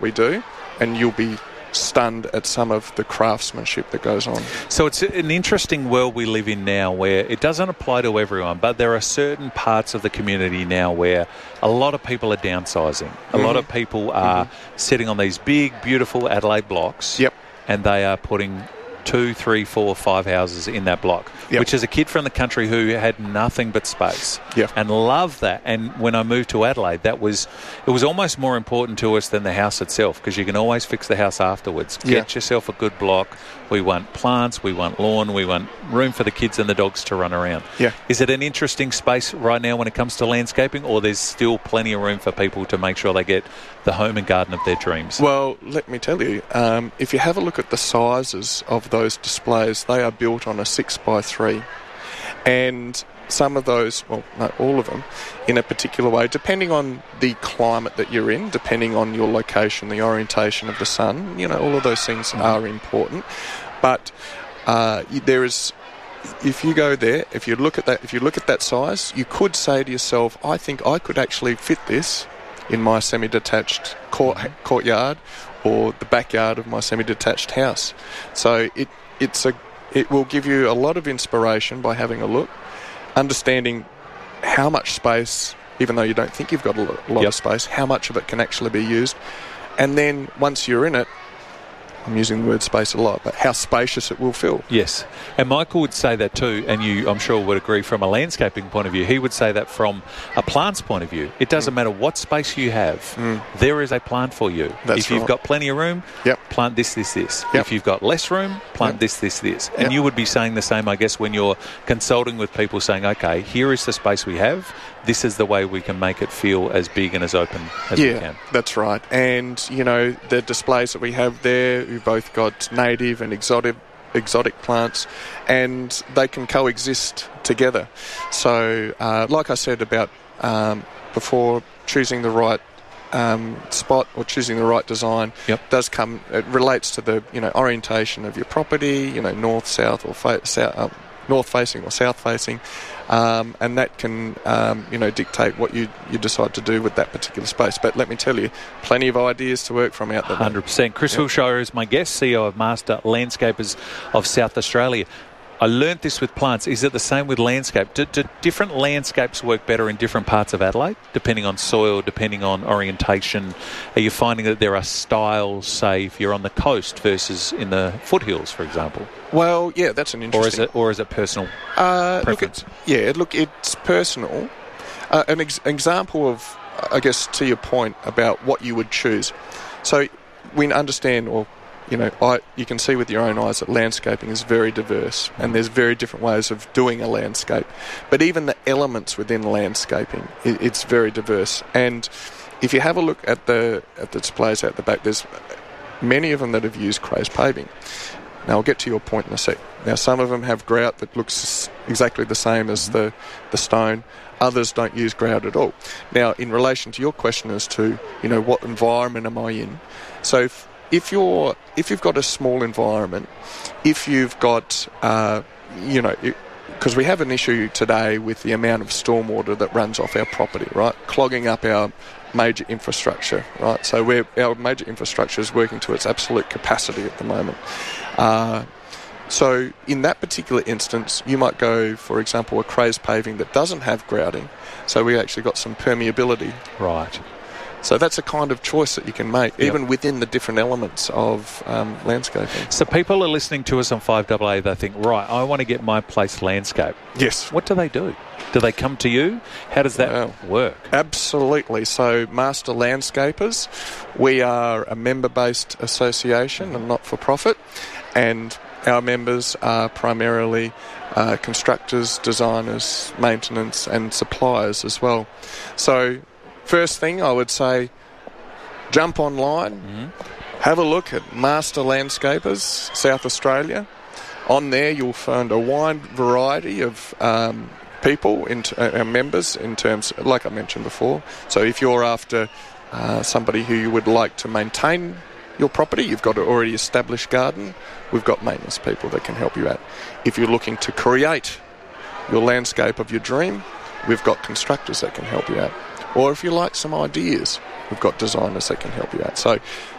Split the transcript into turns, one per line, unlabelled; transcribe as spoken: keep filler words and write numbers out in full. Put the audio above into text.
we do, and you'll be stunned at some of the craftsmanship that goes on.
So it's an interesting world we live in now where it doesn't apply to everyone, but there are certain parts of the community now where a lot of people are downsizing. A
mm-hmm.
lot of people are mm-hmm. sitting on these big, beautiful Adelaide blocks,
yep.
and they are putting two, three, four, five houses in that block,
yep.
which is a kid from the country who had nothing but space
yep.
and loved that. And when I moved to Adelaide, that was it was almost more important to us than the house itself, because you can always fix the house afterwards.
Yeah.
Get yourself a good block. We want plants, we want lawn, we want room for the kids and the dogs to run around.
Yeah.
Is it an interesting space right now when it comes to landscaping, or there's still plenty of room for people to make sure they get the home and garden of their dreams?
Well, let me tell you, um, if you have a look at the sizes of those displays, they are built on a six by three. And some of those, well, no, all of them, in a particular way, depending on the climate that you're in, depending on your location, the orientation of the sun, you know, all of those things mm. are important. But uh, there is, if you go there, if you look at that, if you look at that size, you could say to yourself, I think I could actually fit this in my semi-detached court, courtyard or the backyard of my semi-detached house. So it it's a it will give you a lot of inspiration by having a look, understanding how much space, even though you don't think you've got a lot, a lot
yep.
of space, how much of it can actually be used. And then once you're in it, I'm using the word space a lot, but how spacious it will feel.
Yes. And Michael would say that too, and you, I'm sure, would agree from a landscaping point of view. He would say that from a plant's point of view. It doesn't mm. matter what space you have, mm. there is a plant for you.
That's
if you've
right.
got plenty of room,
yep.
plant this, this, this.
Yep.
If you've got less room, plant yep. this, this, this. And
yep.
you would be saying the same, I guess, when you're consulting with people saying, okay, here is the space we have. This is the way we can make it feel as big and as open as
yeah,
we can.
That's right. And, you know, the displays that we have there, we've both got native and exotic exotic plants, and they can coexist together. So, uh, like I said about um, before, choosing the right um, spot or choosing the right design
yep.
does come, it relates to the, you know, orientation of your property, you know, north, south, or fa- south, uh, north facing or south facing. Um, and that can, um, you know, dictate what you, you decide to do with that particular space. But let me tell you, plenty of ideas to work from out there.
one hundred percent. Chris yep. Wilshire is my guest, C E O of Master Landscapers of South Australia. I learnt this with plants. Is it the same with landscape? Do, do different landscapes work better in different parts of Adelaide, depending on soil, depending on orientation? Are you finding that there are styles, say, if you're on the coast versus in the foothills, for example?
Well, yeah, that's an interesting...
Or is it, or is it personal
uh,
preference?
Look, it, yeah, look, it's personal. Uh, an ex- example of, I guess, to your point about what you would choose. So we understand, or... You know, I, you can see with your own eyes that landscaping is very diverse, and there's very different ways of doing a landscape. But even the elements within landscaping, it, it's very diverse. And if you have a look at the at the displays out the back, there's many of them that have used crazed paving. Now, I'll get to your point in a sec. Now, some of them have grout that looks exactly the same as the, the stone. Others don't use grout at all. Now, in relation to your question as to, you know, what environment am I in? So if, If you're, if you've got a small environment, if you've got, uh, you know, because we have an issue today with the amount of stormwater that runs off our property, right, clogging up our major infrastructure, right. So we're, our major infrastructure is working to its absolute capacity at the moment. Uh, so in that particular instance, you might go, for example, a crazed paving that doesn't have grouting. So we actually got some permeability.
Right.
So that's a kind of choice that you can make,
yep.
even within the different elements of um, landscaping.
So people are listening to us on five A A, they think, right, I want to get my place landscaped.
Yes.
What do they do? Do they come to you? How does that well, work?
Absolutely. So Master Landscapers, we are a member-based association mm-hmm. and not-for-profit, and our members are primarily uh, constructors, designers, maintenance and suppliers as well. So first thing I would say, jump online, mm-hmm. have a look at Master Landscapers South Australia. On there you'll find a wide variety of um, people, in t- uh, members in terms, like I mentioned before. So if you're after uh, somebody who you would like to maintain your property, you've got an already established garden, we've got maintenance people that can help you out. If you're looking to create your landscape of your dream, we've got constructors that can help you out. Or if you like some ideas, we've got designers that can help you out. So